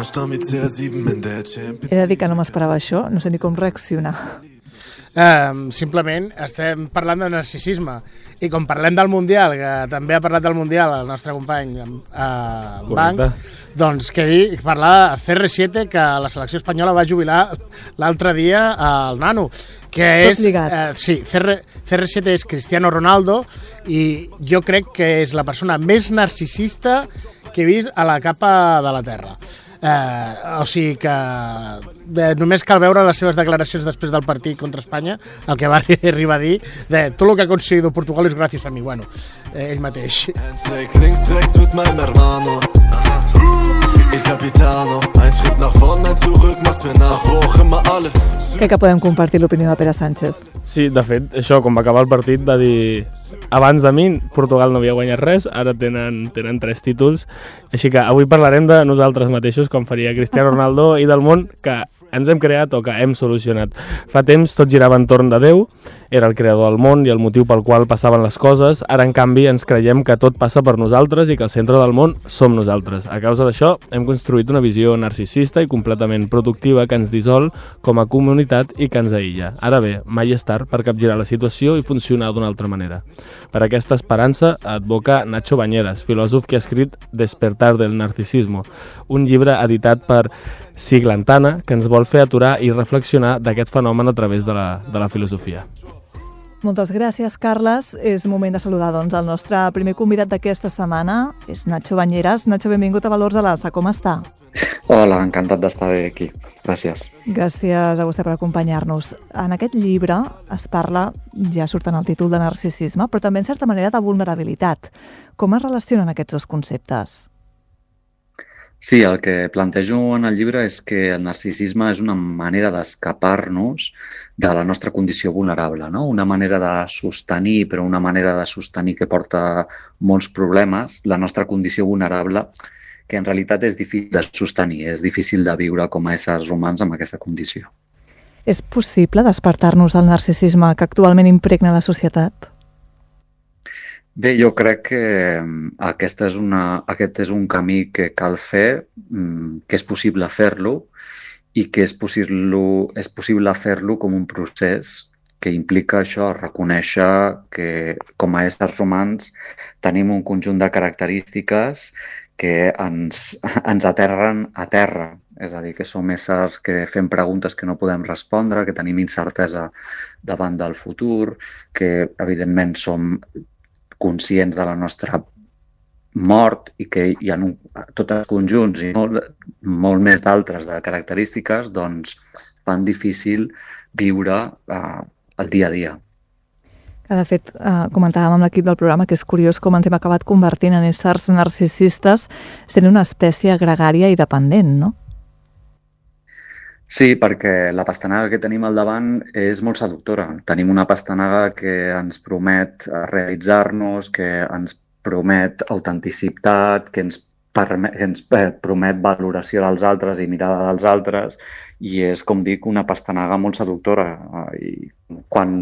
He de dir que no m'esperava això, no sé ni com reaccionar. Simplement estem parlant de narcisisme i com parlem del Mundial, que també ha parlat del Mundial el nostre company Banks, doncs què dir, parlar de CR7, que la selecció espanyola va jubilar l'altre dia al nano, que és, sí, CR7 és Cristiano Ronaldo i jo crec que és la persona més narcisista que he vist a la capa de la Terra. O sigui que només cal veure les seves declaracions després del partit contra Espanya, el que va arribar a dir de tot el que ha aconseguit Portugal és gràcies a mi. Bueno, ell mateix. Crec que podem compartir l'opinió de Pere Sánchez. Sí, de fet, això, quan va acabar el partit, va dir abans de mi Portugal no havia guanyat res, ara tenen 3 títols, així que avui parlarem de nosaltres mateixos, com faria Cristiano Ronaldo, i del món que ens hem creat o que hem solucionat. Fa temps tot girava entorn de Déu, era el creador del món i el motiu pel qual passaven les coses. Ara, en canvi, ens creiem que tot passa per nosaltres i que el centre del món som nosaltres. A causa d'això, hem construït una visió narcisista i completament productiva que ens dissol com a comunitat i que ens aïlla. Ara bé, mai és tard per capgirar la situació i funcionar d'una altra manera. Per aquesta esperança advoca Nacho Bañeras, filòsof que ha escrit Despertar del Narcisismo, un llibre editat per Siglantana que ens vol fer aturar i reflexionar d'aquest fenomen a través de la filosofia. Moltes gràcies, Carles. És moment de saludar doncs, el nostre primer convidat d'aquesta setmana, és Nacho Bañeras. Nacho, benvingut a Valors a l'Alça. Com està? Hola, encantat d'estar aquí. Gràcies. Gràcies a vostè per acompanyar-nos. En aquest llibre es parla, ja surt en el títol, de narcisisme, però també en certa manera de vulnerabilitat. Com es relacionen aquests dos conceptes? Sí, el que plantejo en el llibre és que el narcisisme és una manera d'escapar-nos de la nostra condició vulnerable, no? Una manera de sostenir, però una manera de sostenir que porta molts problemes, la nostra condició vulnerable, que en realitat és difícil de sostenir, és difícil de viure com a éssers humans amb aquesta condició. És possible despertar-nos del narcisisme que actualment impregna la societat? Bé, jo crec que aquest és un camí que cal fer, que és possible fer-lo i que és possible fer-lo com un procés que implica això, reconèixer que com a éssers humans tenim un conjunt de característiques que ens aterren a terra. És a dir, que som éssers que fem preguntes que no podem respondre, que tenim incertesa davant del futur, que evidentment som conscients de la nostra mort i que hi ha tots els conjunts i molt més d'altres de característiques, doncs fan difícil viure el dia a dia. De fet, comentàvem amb l'equip del programa que és curiós com ens hem acabat convertint en éssers narcisistes sent una espècie gregària i dependent, no? Sí, perquè la pastanaga que tenim al davant és molt seductora. Tenim una pastanaga que ens promet realitzar-nos, que ens promet autenticitat, que ens promet valoració dels altres i mirada dels altres, i és, com dic, una pastanaga molt seductora. I quan